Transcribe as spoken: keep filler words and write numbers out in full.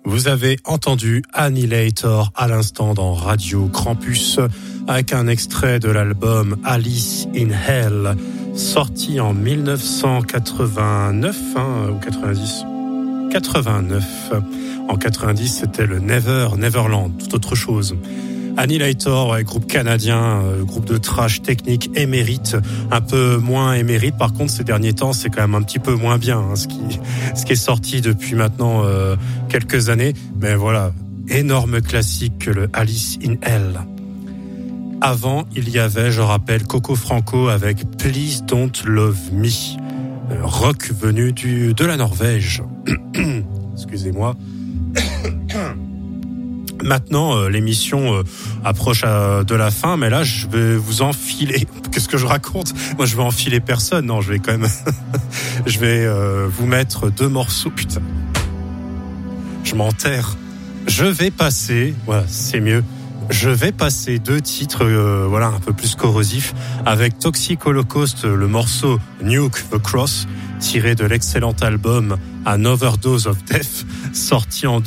Vous avez entendu Annihilator à l'instant dans Radio Krampus avec un extrait de l'album Alice in Hell, sorti en dix-neuf cent quatre-vingt-neuf hein, ou quatre-vingt-dix quatre-vingt-neuf. En quatre-vingt-dix, c'était le Never Neverland, tout autre chose. Annihilator, ouais, groupe canadien, euh, groupe de trash technique émérite, un peu moins émérite. Par contre, ces derniers temps, c'est quand même un petit peu moins bien, hein, ce qui, ce qui est sorti depuis maintenant euh, quelques années. Mais voilà, énorme classique que le Alice in Hell. Avant, il y avait, je rappelle, Coco Franco avec Please Don't Love Me, euh, rock venu du de la Norvège. Excusez-moi. Maintenant, euh, l'émission euh, approche à, de la fin, mais là, je vais vous enfiler. Qu'est-ce que je raconte ? Moi, je vais enfiler personne. Non, je vais quand même... je vais euh, vous mettre deux morceaux. Putain. Je m'enterre. Je vais passer... Voilà, c'est mieux. Je vais passer deux titres, euh, voilà, un peu plus corrosifs, avec Toxic Holocaust, le morceau Nuke the Cross, tiré de l'excellent album An Overdose of Death, sorti en